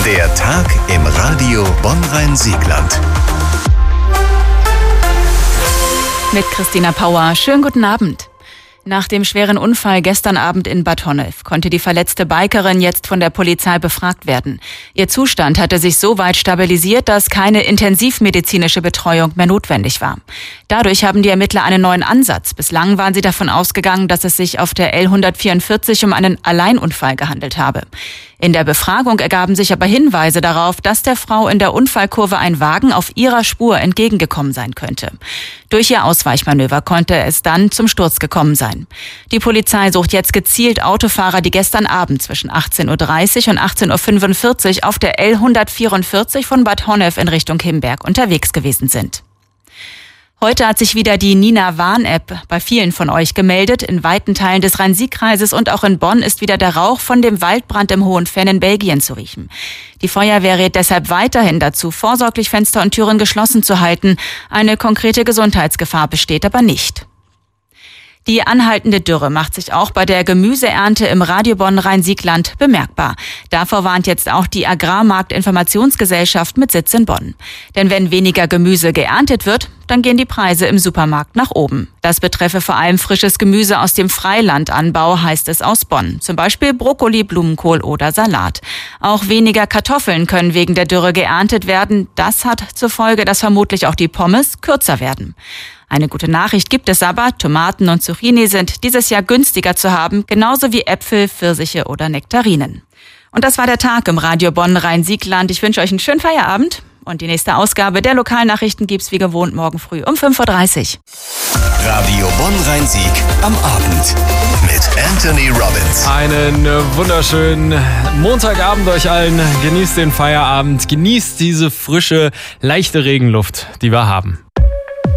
Der Tag im Radio Bonn-Rhein-Siegland. Mit Christina Pauer. Schönen guten Abend. Nach dem schweren Unfall gestern Abend in Bad Honnef konnte die verletzte Bikerin jetzt von der Polizei befragt werden. Ihr Zustand hatte sich so weit stabilisiert, dass keine intensivmedizinische Betreuung mehr notwendig war. Dadurch haben die Ermittler einen neuen Ansatz. Bislang waren sie davon ausgegangen, dass es sich auf der L144 um einen Alleinunfall gehandelt habe. In der Befragung ergaben sich aber Hinweise darauf, dass der Frau in der Unfallkurve ein Wagen auf ihrer Spur entgegengekommen sein könnte. Durch ihr Ausweichmanöver konnte es dann zum Sturz gekommen sein. Die Polizei sucht jetzt gezielt Autofahrer, die gestern Abend zwischen 18.30 Uhr und 18.45 Uhr auf der L144 von Bad Honnef in Richtung Himberg unterwegs gewesen sind. Heute hat sich wieder die Nina-Warn-App bei vielen von euch gemeldet. In weiten Teilen des Rhein-Sieg-Kreises und auch in Bonn ist wieder der Rauch von dem Waldbrand im Hohenfenn in Belgien zu riechen. Die Feuerwehr rät deshalb weiterhin dazu, vorsorglich Fenster und Türen geschlossen zu halten. Eine konkrete Gesundheitsgefahr besteht aber nicht. Die anhaltende Dürre macht sich auch bei der Gemüseernte im Radio Bonn-Rhein-Siegland bemerkbar. Davor warnt jetzt auch die Agrarmarktinformationsgesellschaft mit Sitz in Bonn. Denn wenn weniger Gemüse geerntet wird, dann gehen die Preise im Supermarkt nach oben. Das betreffe vor allem frisches Gemüse aus dem Freilandanbau, heißt es aus Bonn. Zum Beispiel Brokkoli, Blumenkohl oder Salat. Auch weniger Kartoffeln können wegen der Dürre geerntet werden. Das hat zur Folge, dass vermutlich auch die Pommes kürzer werden. Eine gute Nachricht gibt es aber, Tomaten und Zucchini sind dieses Jahr günstiger zu haben, genauso wie Äpfel, Pfirsiche oder Nektarinen. Und das war der Tag im Radio Bonn-Rhein-Siegland. Ich wünsche euch einen schönen Feierabend und die nächste Ausgabe der Lokalnachrichten gibt's wie gewohnt morgen früh um 5.30 Uhr. Radio Bonn-Rhein-Sieg am Abend mit Anthony Robbins. Einen wunderschönen Montagabend euch allen. Genießt den Feierabend, genießt diese frische, leichte Regenluft, die wir haben.